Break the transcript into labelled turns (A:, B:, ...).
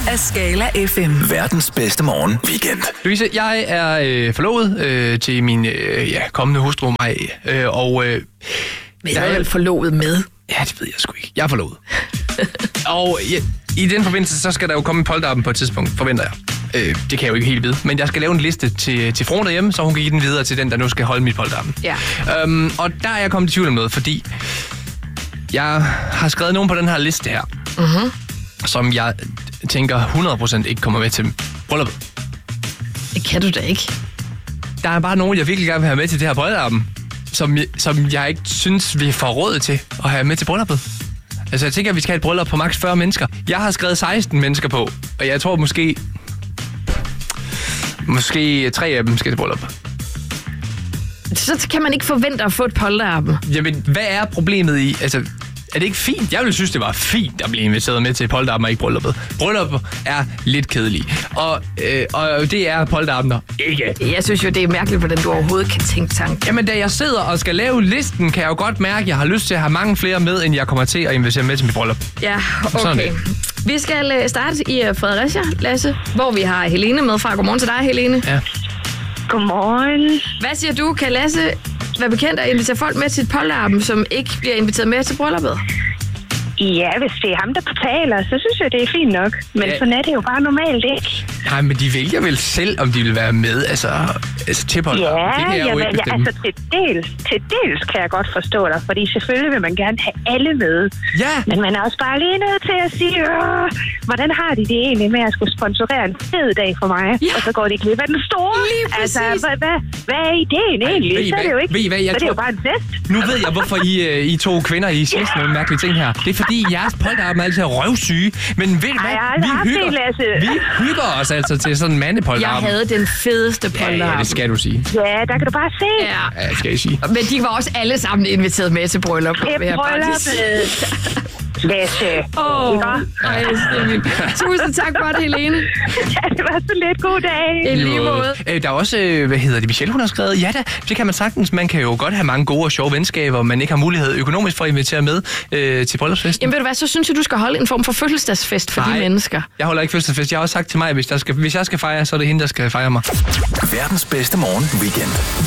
A: af Skala FM.
B: Verdens bedste morgen weekend.
C: Louise, jeg er forlovet til min kommende hustru Maj.
D: Men jeg er vel forlovet med?
C: Ja, det ved jeg sgu ikke. Jeg er forlovet. Og i den forbindelse, så skal der jo komme en polterappen på et tidspunkt, forventer jeg. Det kan jeg jo ikke helt vide. Men jeg skal lave en liste til fruen derhjemme, så hun kan give den videre til den, der nu skal holde mit polterappen.
D: Ja.
C: Og der er jeg kommet i tvivl om noget, fordi jeg har skrevet nogen på den her liste her, som jeg tænker 100% ikke kommer med til brylluppet.
D: Det kan du da ikke.
C: Der er bare nogen, jeg virkelig gerne vil have med til det her polterappen, som jeg ikke synes, vi får råd til at have med til brylluppet. Altså, jeg tænker, at vi skal have et bryllup på maks 40 mennesker. Jeg har skrevet 16 mennesker på, og jeg tror måske 3 af dem skal til bryllup.
D: Så kan man ikke forvente at få et polterappen.
C: Jamen, hvad er problemet i? Altså, er det ikke fint? Jeg ville synes, det var fint at blive inviteret med til polterappen og ikke brylluppet. Brylluppet er lidt kedelige. Og det er polterappen der ikke.
D: Jeg synes jo, det er mærkeligt, hvordan du overhovedet kan tænke tanken.
C: Jamen, da jeg sidder og skal lave listen, kan jeg jo godt mærke, at jeg har lyst til at have mange flere med, end jeg kommer til at invitere med til mit bryllup.
D: Ja, okay. Vi skal starte i Fredericia, Lasse, hvor vi har Helene med fra. Godmorgen til dig, Helene.
C: Ja.
E: Godmorgen.
D: Hvad siger du? Kan Lasse være bekendt at invitere folk med til et polterappen, som ikke bliver inviteret med til brylluppet?
E: Ja, hvis det er ham, der betaler, så synes jeg, det er fint nok. Men sådan er det jo bare normalt ikke.
C: Nej, men de vælger vel selv, om de vil være med, altså til polterappen.
E: Ja,
C: det kan jeg jo ikke bestemme.
E: altså til dels kan jeg godt forstå dig, fordi selvfølgelig vil man gerne have alle med.
C: Ja.
E: Men man er også bare lige nødt til at sige, hvordan har de det egentlig med at skulle sponsorere en fed dag for mig? Ja. Og så går de glip af den store. Altså, hvad er ideen egentlig? Så er det jo ikke.
C: Ved I hvad,
E: så er det jo bare en fest.
C: Nu ved jeg, hvorfor I to kvinder i siger nogle mærkelige ting her. Det er fordi, jeres polterappen er altid røvsyge. Men ved I hvad? Vi hygger os altså til sådan en mandepolterappen.
D: Jeg havde den fedeste polterappen.
C: Ja, det skal du sige.
E: Ja, der kan du bare se.
C: Ja, skal jeg sige.
D: Men de var også alle sammen inviteret med til bryllup.
E: Lasse.
D: Tusind tak for det, Helene.
E: Ja, det var så lidt. God dag.
D: I lige måde.
C: Der er også, Michelle, hun har skrevet, ja da, det kan man sagtens. Man kan jo godt have mange gode og sjove venskaber, men ikke har mulighed økonomisk for at invitere med til bryllupsfesten.
D: Jamen ved du hvad, så synes jeg, du skal holde en form for fødselsdagsfest for de mennesker.
C: Jeg holder ikke fødselsdagsfest. Jeg har også sagt til mig, at hvis jeg skal fejre, så er det hende, der skal fejre mig.
B: Verdens bedste morgen weekend.